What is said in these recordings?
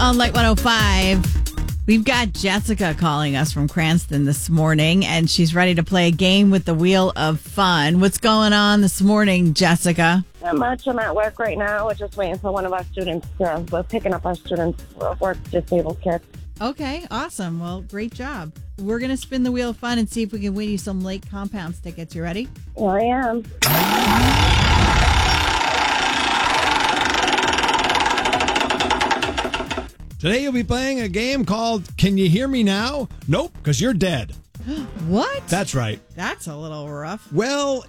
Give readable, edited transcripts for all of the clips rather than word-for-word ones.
on Light 105. We've got Jessica calling us from Cranston this morning, and she's ready to play a game with the Wheel of Fun. What's going on this morning, Jessica? Not much. I'm at work right now. We're just waiting for one of our students. We're picking up our students' work disabled kids. Okay, awesome. Well, great job. We're going to spin the Wheel of Fun and see if we can win you some Lake Compounds tickets. You ready? Here I am. Today you'll be playing a game called Can You Hear Me Now? Nope, because you're dead. What? That's right. That's a little rough. Well,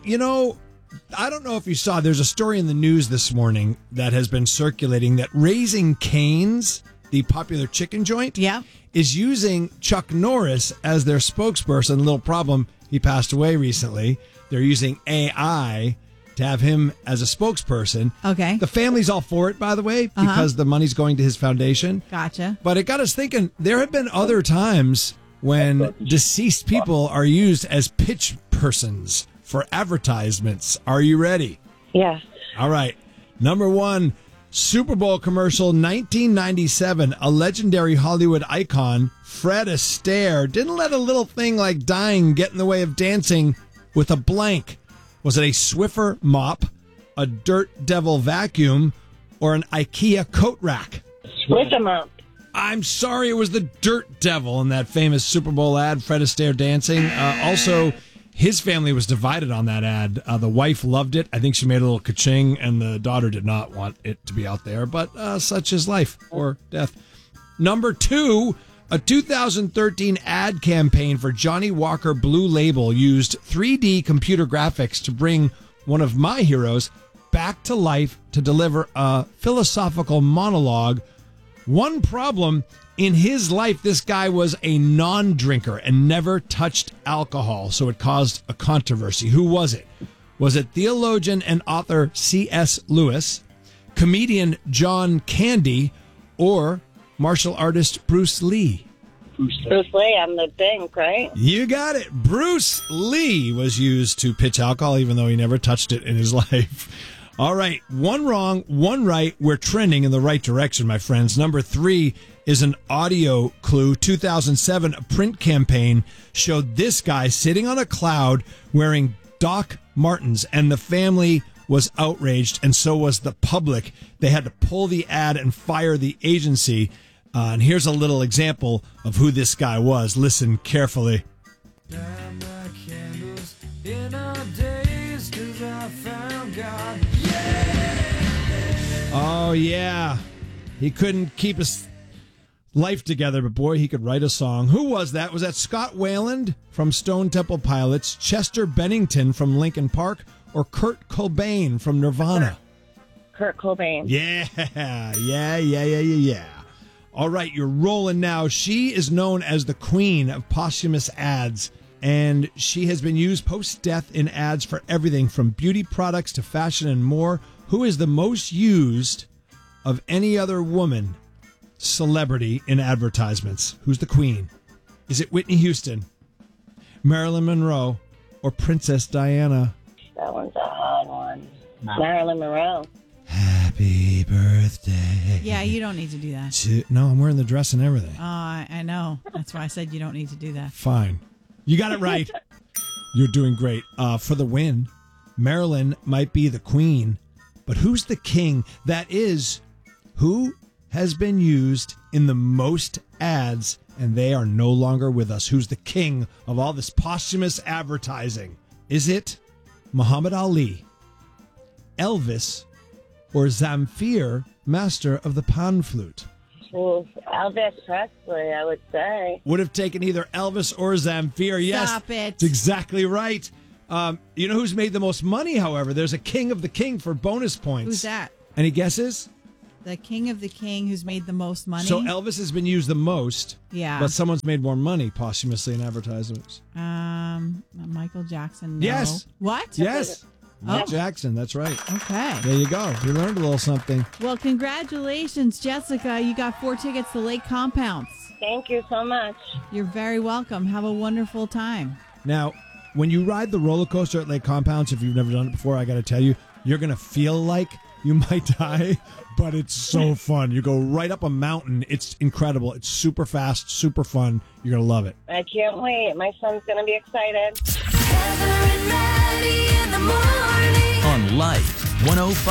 I don't know if you saw, there's a story in the news this morning that has been circulating that Raising Cane's, the popular chicken joint, is using Chuck Norris as their spokesperson. Little problem, he passed away recently. They're using AI to have him as a spokesperson. Okay. The family's all for it, by the way, because the money's going to his foundation. Gotcha. But it got us thinking, there have been other times when deceased people are used as pitch persons for advertisements. Are you ready? Yes. All right. Number one, Super Bowl commercial 1997. A legendary Hollywood icon, Fred Astaire, didn't let a little thing like dying get in the way of dancing with a blank. Was it a Swiffer mop, a Dirt Devil vacuum, or an IKEA coat rack? Switch them up. I'm sorry, it was the Dirt Devil in that famous Super Bowl ad, Fred Astaire dancing. Also, his family was divided on that ad. The wife loved it. I think she made a little ka-ching, and the daughter did not want it to be out there. But such is life or death. Number two, a 2013 ad campaign for Johnny Walker Blue Label used 3D computer graphics to bring one of my heroes back to life to deliver a philosophical monologue. One problem, in his life, this guy was a non-drinker and never touched alcohol, so it caused a controversy. Who was it? Was it theologian and author C.S. Lewis, comedian John Candy, or martial artist Bruce Lee? Bruce Lee, I'm the Dink, right? You got it. Bruce Lee was used to pitch alcohol, even though he never touched it in his life. All right, one wrong, one right. We're trending in the right direction, my friends. Number three is an audio clue. 2007, a print campaign showed this guy sitting on a cloud wearing Doc Martens, and the family was outraged, and so was the public. They had to pull the ad and fire the agency. And here's a little example of who this guy was. Listen carefully. Oh, yeah. He couldn't keep his life together, but boy, he could write a song. Who was that? Was that Scott Weiland from Stone Temple Pilots, Chester Bennington from Linkin Park, or Kurt Cobain from Nirvana? Kurt Cobain. Yeah. All right, you're rolling now. She is known as the queen of posthumous ads, and she has been used post-death in ads for everything from beauty products to fashion and more. Who is the most used of any other woman celebrity in advertisements? Who's the queen? Is it Whitney Houston, Marilyn Monroe, or Princess Diana? That one's a hard one. Marilyn Monroe. Happy birthday. Yeah, you don't need to do that. No, I'm wearing the dress and everything. I know. That's why I said you don't need to do that. Fine. You got it right. You're doing great. For the win, Marilyn might be the queen, but who's the king? That is, who has been used in the most ads, and they are no longer with us. Who's the king of all this posthumous advertising? Is it Muhammad Ali, Elvis, or Zamfir, master of the pan flute? Well, Elvis Presley, I would say. Would have taken either Elvis or Zamfir. Yes, Stop it. That's exactly right. You know who's made the most money, however? There's a king of the king for bonus points. Who's that? Any guesses? The king of the king who's made the most money? So Elvis has been used the most. Yeah. But someone's made more money posthumously in advertisements. Michael Jackson. No. Yes. What? Yes. Michael Jackson, that's right. Okay. There you go. You learned a little something. Well, congratulations, Jessica. You got 4 tickets to Lake Compounds. Thank you so much. You're very welcome. Have a wonderful time. Now, when you ride the roller coaster at Lake Compounds, if you've never done it before, I got to tell you, you're going to feel like You might die, but it's so fun. You go right up a mountain. It's incredible. It's super fast, super fun. You're going to love it. I can't wait. My son's going to be excited. Heather and Maddie in the morning. On Light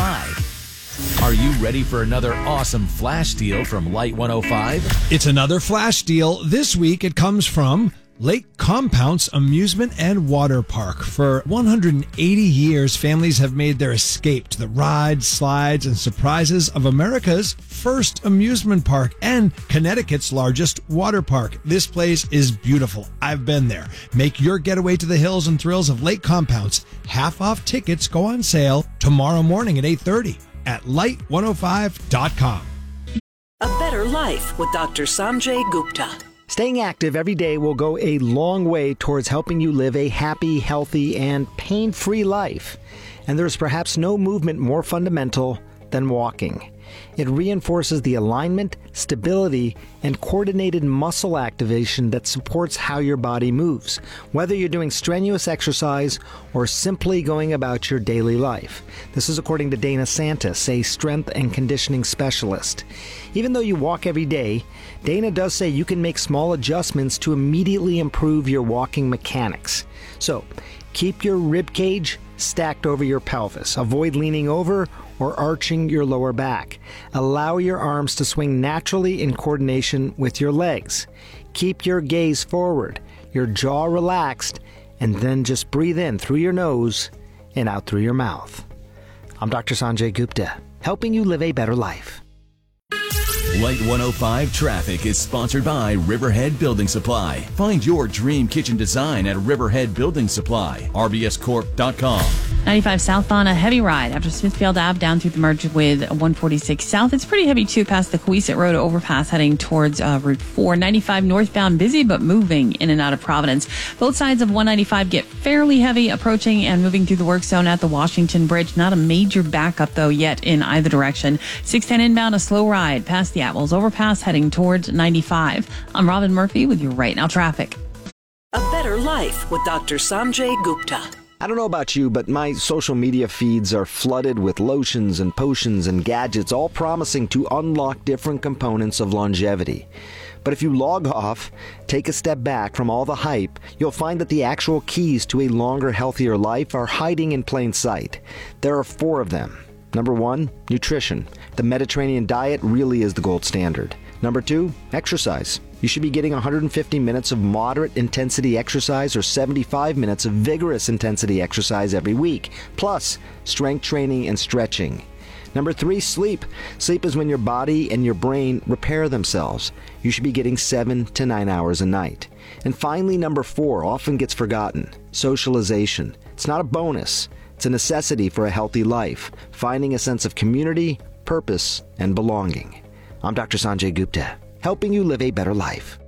105. Are you ready for another awesome flash deal from Light 105? It's another flash deal. This week it comes from Lake Compounce Amusement and Water Park. For 180 years, families have made their escape to the rides, slides, and surprises of America's first amusement park and Connecticut's largest water park. This place is beautiful. I've been there. Make your getaway to the hills and thrills of Lake Compounce. Half-off tickets go on sale tomorrow morning at 8:30 at light105.com. A Better Life with Dr. Sanjay Gupta. Staying active every day will go a long way towards helping you live a happy, healthy, and pain-free life. And there is perhaps no movement more fundamental than walking. It reinforces the alignment, stability, and coordinated muscle activation that supports how your body moves, whether you're doing strenuous exercise or simply going about your daily life. This is according to Dana Santis, a strength and conditioning specialist. Even though you walk every day, Dana does say you can make small adjustments to immediately improve your walking mechanics. So, keep your rib cage stacked over your pelvis. Avoid leaning over or arching your lower back. Allow your arms to swing naturally in coordination with your legs. Keep your gaze forward, your jaw relaxed, and then just breathe in through your nose and out through your mouth. I'm Dr. Sanjay Gupta, helping you live a better life. Light 105 traffic is sponsored by Riverhead Building Supply. Find your dream kitchen design at Riverhead Building Supply. RBScorp.com. 95 southbound, a heavy ride after Smithfield Ave down through the merge with 146 south. It's pretty heavy too past the Coesit Road overpass heading towards Route 4. 95 northbound, busy but moving in and out of Providence. Both sides of 195 get fairly heavy approaching and moving through the work zone at the Washington Bridge. Not a major backup though yet in either direction. 610 inbound, a slow ride past the Atwells overpass heading towards 95. I'm Robin Murphy with your Right Now traffic. A Better Life with Dr. Sanjay Gupta. I don't know about you, but my social media feeds are flooded with lotions and potions and gadgets, all promising to unlock different components of longevity. But if you log off, take a step back from all the hype, you'll find that the actual keys to a longer, healthier life are hiding in plain sight. There are 4 of them. Number 1, nutrition. The Mediterranean diet really is the gold standard. Number 2, exercise. You should be getting 150 minutes of moderate intensity exercise or 75 minutes of vigorous intensity exercise every week, plus strength training and stretching. Number 3, sleep. Sleep is when your body and your brain repair themselves. You should be getting 7 to 9 hours a night. And finally, number 4 often gets forgotten. Socialization. It's not a bonus. It's a necessity for a healthy life, finding a sense of community, purpose, and belonging. I'm Dr. Sanjay Gupta, helping you live a better life.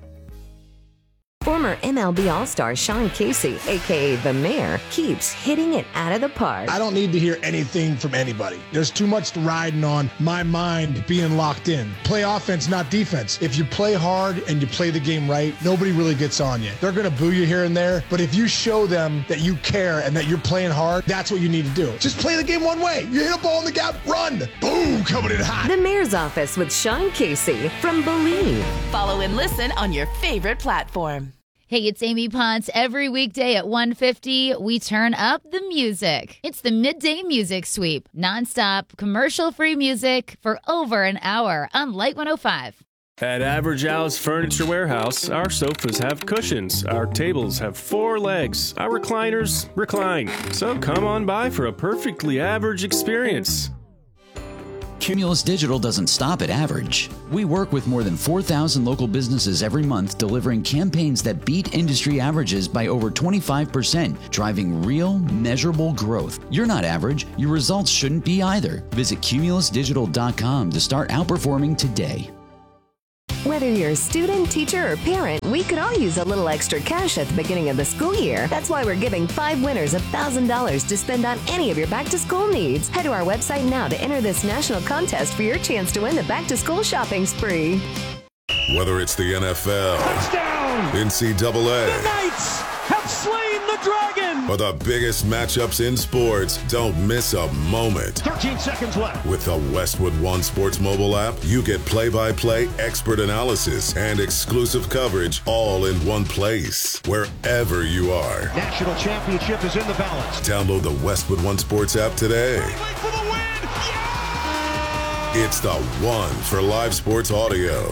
Former MLB All-Star Sean Casey, a.k.a. The Mayor, keeps hitting it out of the park. I don't need to hear anything from anybody. There's too much riding on my mind being locked in. Play offense, not defense. If you play hard and you play the game right, nobody really gets on you. They're going to boo you here and there, but if you show them that you care and that you're playing hard, that's what you need to do. Just play the game one way. You hit a ball in the gap, run. Boom, coming in hot. The Mayor's Office with Sean Casey from Believe. Follow and listen on your favorite platform. Hey, it's Amy Ponce. Every weekday at 1:50, we turn up the music. It's the Midday Music Sweep. Nonstop, commercial-free music for over an hour on Light 105. At Average Al's Furniture Warehouse, our sofas have cushions, our tables have 4 legs, our recliners recline. So come on by for a perfectly average experience. Cumulus Digital doesn't stop at average. We work with more than 4,000 local businesses every month, delivering campaigns that beat industry averages by over 25%, driving real, measurable growth. You're not average. Your results shouldn't be either. Visit cumulusdigital.com to start outperforming today. Whether you're a student, teacher, or parent, we could all use a little extra cash at the beginning of the school year. That's why we're giving 5 winners $1,000 to spend on any of your back-to-school needs. Head to our website now to enter this national contest for your chance to win the back-to-school shopping spree. Whether it's the NFL, touchdown, NCAA, the Knights have slain the Dragon! For the biggest matchups in sports, don't miss a moment. 13 seconds left. With the Westwood One Sports mobile app, you get play-by-play expert analysis and exclusive coverage all in one place, wherever you are. National championship is in the balance. Download the Westwood One Sports app today. For the win! Yeah! It's the one for live sports audio.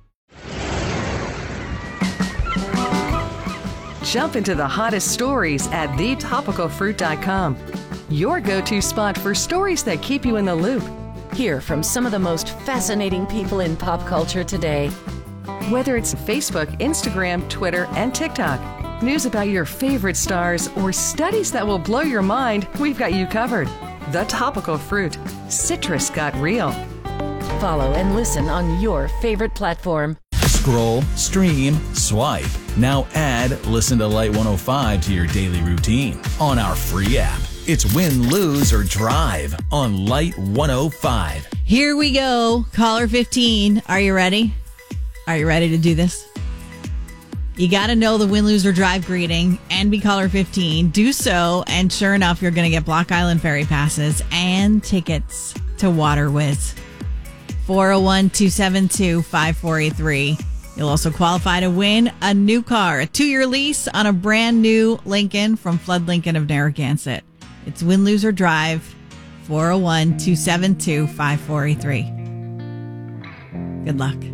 Jump into the hottest stories at thetopicalfruit.com. Your go-to spot for stories that keep you in the loop. Hear from some of the most fascinating people in pop culture today. Whether it's Facebook, Instagram, Twitter, and TikTok, news about your favorite stars, or studies that will blow your mind, we've got you covered. The Topical Fruit. Citrus got real. Follow and listen on your favorite platform. Scroll, stream, swipe. Now add Listen to Light 105 to your daily routine on our free app. It's Win, Lose, or Drive on Light 105. Here we go. Caller 15. Are you ready? Are you ready to do this? You got to know the Win, Lose, or Drive greeting and be caller 15. Do so, and sure enough, you're going to get Block Island Ferry passes and tickets to Water Whiz. 401-272-5483. You'll also qualify to win a new car, a 2-year lease on a brand new Lincoln from Flood Lincoln of Narragansett. It's Win, Lose, or Drive, 401-272-5483. Good luck.